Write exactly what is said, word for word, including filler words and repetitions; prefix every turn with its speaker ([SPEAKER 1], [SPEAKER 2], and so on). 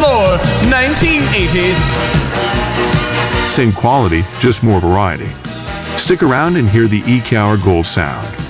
[SPEAKER 1] floor, nineteen eighties.
[SPEAKER 2] Same quality, just more variety. Stick around and hear the E-Cower Gold sound.